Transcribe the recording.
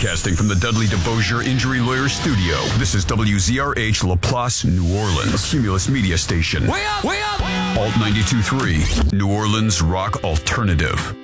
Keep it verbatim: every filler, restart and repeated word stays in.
Broadcasting from the Dudley DeBosier Injury Lawyer Studio, this is W Z R H LaPlace, New Orleans, Cumulus Media Station. Way up! Way up! Alt ninety-two point three, New Orleans Rock Alternative.